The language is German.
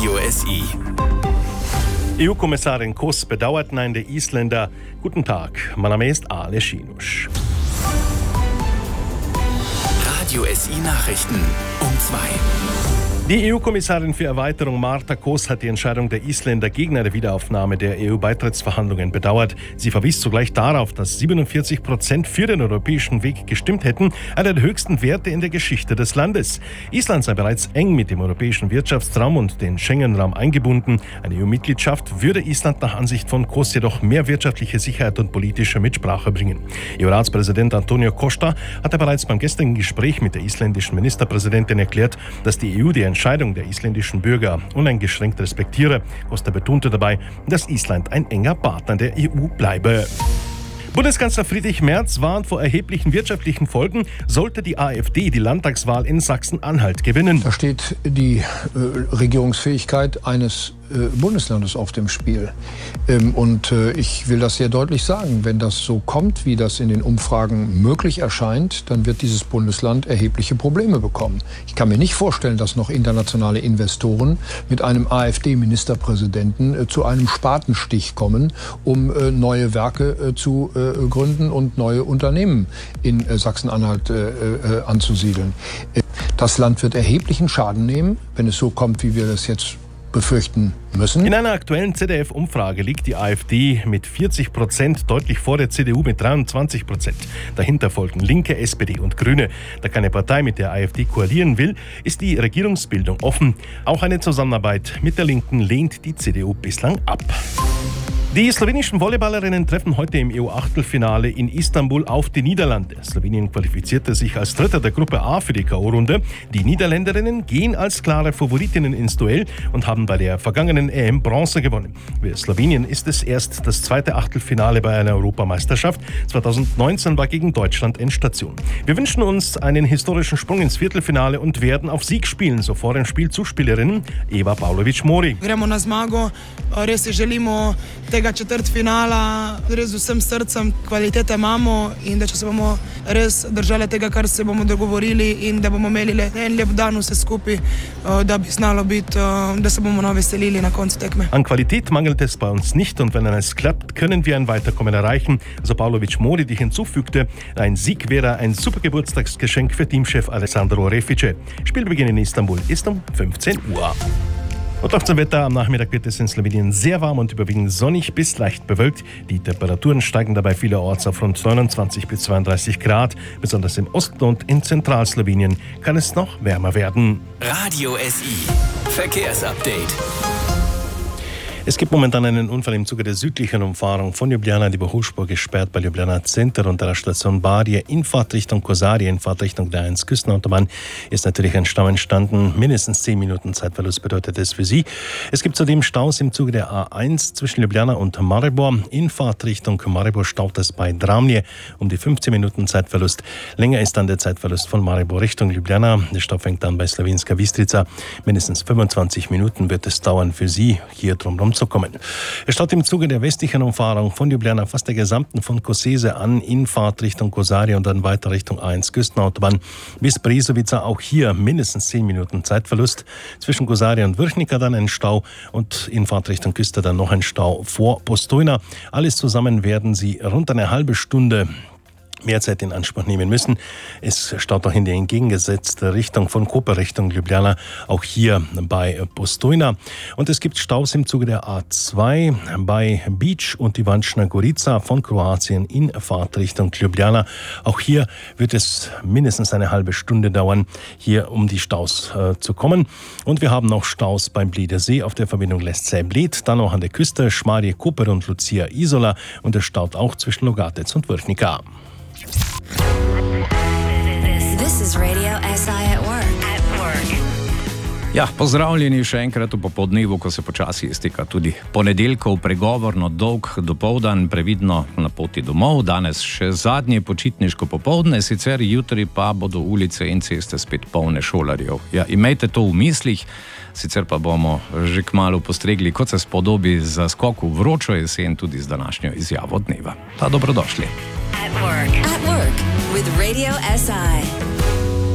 Radio SI. EU-Kommissarin Kos bedauert Nein der Isländer. Guten Tag, mein Name ist Ale Schinusch. Radio SI Nachrichten um 2. Die EU-Kommissarin für Erweiterung Marta Kos hat die Entscheidung der Isländer gegen eine Wiederaufnahme der EU-Beitrittsverhandlungen bedauert. Sie verwies zugleich darauf, dass 47% für den europäischen Weg gestimmt hätten, einer der höchsten Werte in der Geschichte des Landes. Island sei bereits eng mit dem europäischen Wirtschaftsraum und den Schengen-Raum eingebunden. Eine EU-Mitgliedschaft würde Island nach Ansicht von Kos jedoch mehr wirtschaftliche Sicherheit und politische Mitsprache bringen. EU-Ratspräsident Antonio Costa hatte bereits beim gestrigen Gespräch mit der isländischen Ministerpräsidentin erklärt, dass die EU die Entscheidung der isländischen Bürger uneingeschränkt respektiere. Costa betonte dabei, dass Island ein enger Partner der EU bleibe. Bundeskanzler Friedrich Merz warnt vor erheblichen wirtschaftlichen Folgen, sollte die AfD die Landtagswahl in Sachsen-Anhalt gewinnen. Da steht die Regierungsfähigkeit eines Bundeslandes auf dem Spiel. Und ich will das sehr deutlich sagen, wenn das so kommt, wie das in den Umfragen möglich erscheint, dann wird dieses Bundesland erhebliche Probleme bekommen. Ich kann mir nicht vorstellen, dass noch internationale Investoren mit einem AfD-Ministerpräsidenten zu einem Spatenstich kommen, um neue Werke zu gründen und neue Unternehmen in Sachsen-Anhalt anzusiedeln. Das Land wird erheblichen Schaden nehmen, wenn es so kommt, wie wir das jetzt befürchten müssen. In einer aktuellen ZDF-Umfrage liegt die AfD mit 40% deutlich vor der CDU mit 23%. Dahinter folgen Linke, SPD und Grüne. Da keine Partei mit der AfD koalieren will, ist die Regierungsbildung offen. Auch eine Zusammenarbeit mit der Linken lehnt die CDU bislang ab. Die slowenischen Volleyballerinnen treffen heute im EU-Achtelfinale in Istanbul auf die Niederlande. Slowenien qualifizierte sich als Dritter der Gruppe A für die K.O.-Runde. Die Niederländerinnen gehen als klare Favoritinnen ins Duell und haben bei der vergangenen EM Bronze gewonnen. Für Slowenien ist es erst das zweite Achtelfinale bei einer Europameisterschaft. 2019 war gegen Deutschland Endstation. Wir wünschen uns einen historischen Sprung ins Viertelfinale und werden auf Sieg spielen, so vor dem Spiel Zuspielerin Eva Pavlović-Mori. Gremo na zmago, res si želimo tega četrtfinala, res z vsem srcem, kvalitete imamo in da če se bomo res držali tega, kar se bomo dogovorili in da bomo imeli en lep dan vse skupaj, da bi znalo biti, da se bomo noch veselili na koncu tekme. An Qualität mangelt es bei uns nicht und wenn es klappt, können wir ein Weiterkommen erreichen. So Pavlović-Mori, die hinzufügte, ein Sieg wäre ein super Geburtstagsgeschenk für Teamchef Alessandro Refice. Spielbeginn in Istanbul ist um 15 Uhr. Und auch zum Wetter. Am Nachmittag wird es in Slowenien sehr warm und überwiegend sonnig bis leicht bewölkt. Die Temperaturen steigen dabei vielerorts auf rund 29 bis 32 Grad. Besonders im Osten und in Zentralslowenien kann es noch wärmer werden. Radio SI Verkehrsupdate. Es gibt momentan einen Unfall im Zuge der südlichen Umfahrung von Ljubljana. Die Überholspur gesperrt bei Ljubljana Center unter der Station Barje in Fahrtrichtung Kosarie, in Fahrtrichtung der 1 Küstenautobahn ist natürlich ein Stau entstanden. Mindestens 10 Minuten Zeitverlust bedeutet es für Sie. Es gibt zudem Staus im Zuge der A1 zwischen Ljubljana und Maribor. In Fahrtrichtung Maribor staut es bei Dramlje um die 15 Minuten Zeitverlust. Länger ist dann der Zeitverlust von Maribor Richtung Ljubljana. Der Stau fängt an bei Slovenska Bistrica. Mindestens 25 Minuten wird es dauern für Sie, hier drumherum zu kommen. Es staut im Zuge der westlichen Umfahrung von Ljubljana fast der gesamten von Kosese an in Fahrtrichtung Kosarie und dann weiter Richtung A1 Küstenautobahn bis Brezovica. Auch hier mindestens 10 Minuten Zeitverlust. Zwischen Kosarie und Vrhnika dann ein Stau und in Fahrtrichtung Küste dann noch ein Stau vor Postojna. Alles zusammen werden Sie rund eine halbe Stunde mehr Zeit in Anspruch nehmen müssen. Es staut auch in die entgegengesetzte Richtung von Koper Richtung Ljubljana, auch hier bei Postojna. Und es gibt Staus im Zuge der A2 bei Beach und Ivančna Gorica von Kroatien in Fahrtrichtung Ljubljana. Auch hier wird es mindestens eine halbe Stunde dauern, hier um die Staus zu kommen. Und wir haben noch Staus beim Bleder See auf der Verbindung Lesce-Bled, dann auch an der Küste Schmarje Koper und Lucia Isola und es staut auch zwischen Logatec und Vrhnika. This is Radio SI at work. Ja, pozdravljeni še enkrat v popoldnevu, ko se počasi izteka tudi ponedeljkov pregovorno dolg dopoldan, previdno na poti domov. Danes še zadnje počitniško popoldne, sicer jutri pa bodo ulice in ceste spet polne šolarjev. Ja, imejte to v mislih, sicer pa bomo že kmalu postregli, kot se spodobi za skok v vročo jesen, tudi z današnjo izjavo dneva. Pa dobrodošli. At work with Radio SI.